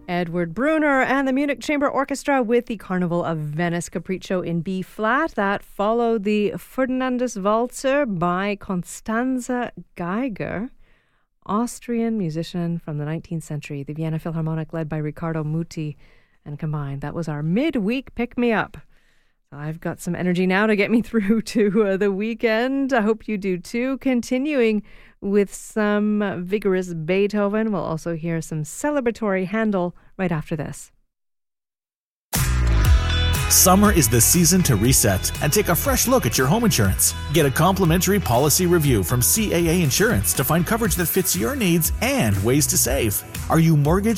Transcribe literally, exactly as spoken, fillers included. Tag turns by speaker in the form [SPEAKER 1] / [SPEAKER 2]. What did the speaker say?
[SPEAKER 1] Edward Brunner and the Munich Chamber Orchestra with the Carnival of Venice Capriccio in B flat. That followed the Ferdinandus Walzer by Constanze Geiger, Austrian musician from the nineteenth century, the Vienna Philharmonic led by Riccardo Muti, and combined. That was our midweek pick-me-up. I've got some energy now to get me through to uh, the weekend. I hope you do too. Continuing with some vigorous Beethoven. We'll also hear some celebratory Handel right after this.
[SPEAKER 2] Summer is the season to reset and take a fresh look at your home insurance. Get a complimentary policy review from C A A Insurance to find coverage that fits your needs and ways to save. Are you mortgage